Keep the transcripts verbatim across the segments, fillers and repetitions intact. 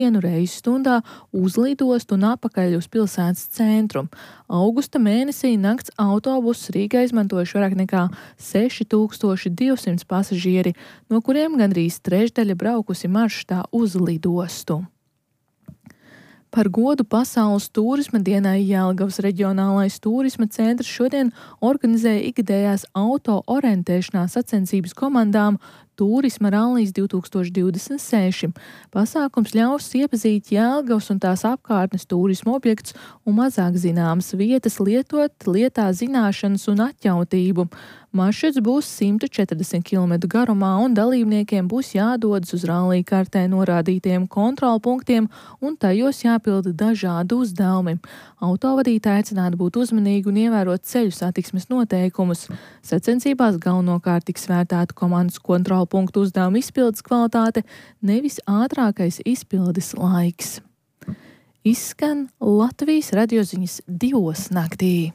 vienu reizi stundā uz lidostu un atpakaļ uz pilsētas centru. Augusta mēnesī nakts autobusus Rīgā izmantojuši vairāk nekā seši tūkstoši divsimt pasažieri, no kuriem gandrīz trešdaļa braukusi maršrutā uz lidostu. Par godu Pasaules turisma dienai Jelgavas reģionālais turisma centrs šodien organizēja ikgadējās auto orientēšanās sacensības komandām Turisma rallijs divtūkstoši divdesmit seši. Pasākums ļaus iepazīt Jelgavas un tās apkārtnes turisma objektus un mazāk zināmas vietas, lietot lietā zināšanas un atjautību. Maršruts būs simt četrdesmit kilometru garumā un dalībniekiem būs jādodas uz rallija kartē norādītiem kontrolpunktiem un tajos jāpilda dažādi uzdevumi. Autovadītāji aicināti būt uzmanīgi un ievērot ceļu satiksmes noteikumus. Sacensībās galvenokārt tiks vērtēta komandas kontrolpunktu uzdevumu izpildes kvalitāte, nevis ātrākais izpildes laiks. Izskan Latvijas radioziņas divos naktī.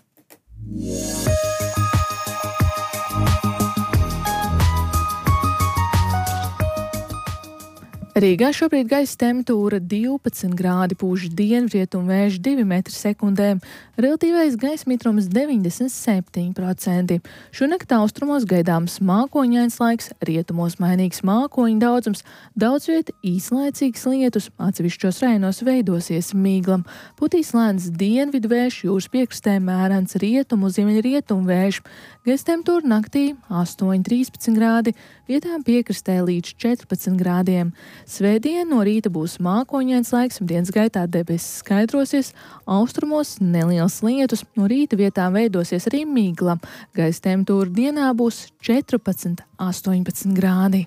Rīgā šobrīd gaisa temperatūra divpadsmit grādi, pūš dienvidrietumu vējš divi metri sekundē, relatīvais gaisa mitrums deviņdesmit septiņi procenti. Šonakt austrumos gaidāms mākoņains laiks, rietumos mainīgs mākoņu daudzums, daudz viet īslaicīgs lietus, atsevišķos rajonos veidosies mīgla. Putīs lēns dienvidu vējš, jūras piekrastē mērens rietumu, ziemeļrietumu vējš. Gaisa temperatūra naktī astoņi trīspadsmit grādi, vietām piekrastē līdz četrpadsmit grādiem. Svētdien no rīta būs mākoņains laiks, dienas gaitā debesis skaidrosies, austrumos neliels lietus, no rīta vietām veidosies arī migla. Gaisa temperatūra dienā būs četrpadsmit astoņpadsmit grādi.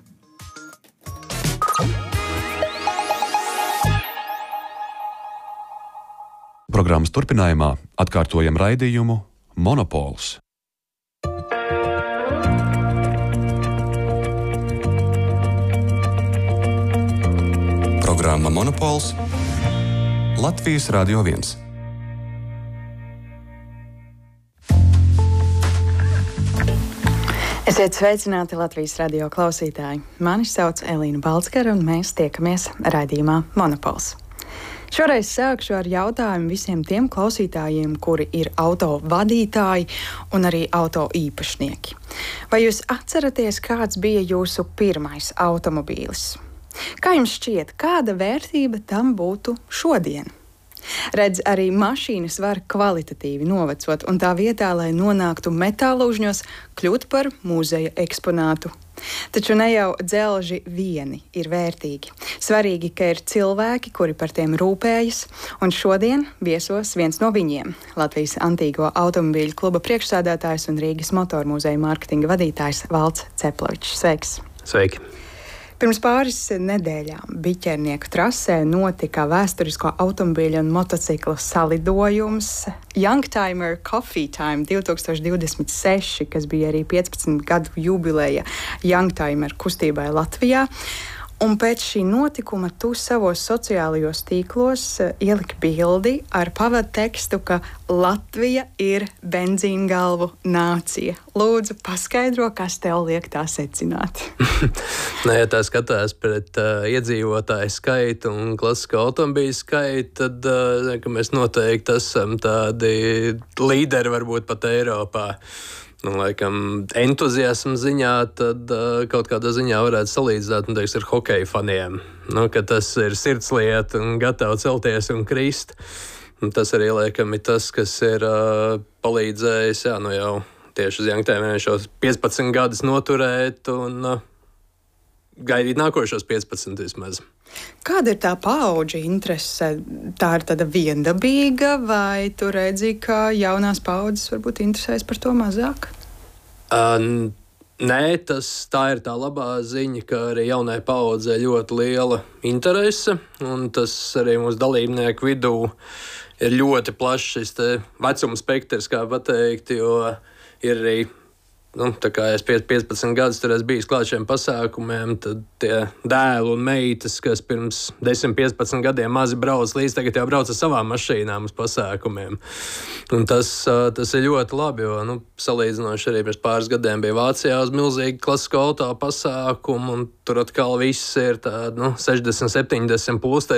Programmas turpinājumā atkārtojam raidījumu Monopols. Programma Monopols Latvijas Radio viens. Esiet sveicināti Latvijas radio klausītāji. Mani sauc Elīna Balskara un mēs tiekamies raidījumā Monopols. Šoreiz sākšu ar jautājumu visiem tiem klausītājiem, kuri ir auto vadītāji un arī auto īpašnieki. Vai jūs atceraties, kāds bija jūsu pirmais automobīlis? Kā jums šķiet, kāda vērtība tam būtu šodien? Redz, arī mašīnas var kvalitatīvi novecot, un tā vietā, lai nonāktu metāla uzņos, kļūt par muzeja eksponātu. Taču ne jau dzelži vieni ir vērtīgi. Svarīgi, ka ir cilvēki, kuri par tiem rūpējas, un šodien viesos viens no viņiem - Latvijas Antīgo automobīļu kluba priekšsēdētājs un Rīgas motoru muzeja mārketinga vadītājs Valds Ceplovičs. Sveiks! Sveiki! Pirms pāris nedēļām Biķernieku trasē notika vēsturisko automobīļu un motociklu salidojums Youngtimer Coffee Time divtūkstoši divdesmit seši, kas bija arī piecpadsmit gadu jubileja Youngtimer kustībai Latvijā. Un pēc šī notikuma tu savos sociālajos tīklos ieliki bildi ar pavadu tekstu, ka Latvija ir benzīngalvu nācija. Lūdzu, paskaidro, kas tev liek tā secināt. Nē, ja tā skatās pret uh, iedzīvotāju skaitu un klasisko automobīļu skaitu, tad uh, ka mēs noteikti esam tādi līderi varbūt pat Eiropā. Nu, laikam, entuziasma ziņā, tad uh, kaut kādā ziņā varētu salīdzināt, nu, teiks, ar hokeja faniem. Nu, ka tas ir sirdslieta un gatavi celties un krist. Un tas arī, laikam, ir tas, kas ir uh, palīdzējis, jā, nu jau tieši uz Youngtimeriem šos piecpadsmit gadus noturēt un uh, gaidīt nākošos piecpadsmit vismaz. Kāda ir tā paudžu interese? Tā ir tāda viendabīga, vai tu redzi, ka jaunās paudzes varbūt interesēs par to mazāk? Uh, nē, tas, tā ir tā labā ziņa, ka arī jaunai paudzei ļoti liela interese, un tas arī mūsu dalībnieku vidū ir ļoti plašs šis te vecuma spektrs, kā pateikt, jo ir arī Nu, tā kā es piecpadsmit gadus tur esmu bijis klāt šiem pasākumiem, tad tie dēli un meitas, kas pirms desmit, piecpadsmit gadiem mazi brauc līdz, tagad jau brauc ar savām mašīnām uz pasākumiem. Un tas, tas ir ļoti labi, jo nu, salīdzinoši arī pirms pāris gadiem bija Vācijā uz milzīgi klasisko auto pasākumu, un tur atkal viss ir tādi nu, sešdesmit, septiņdesmit plus.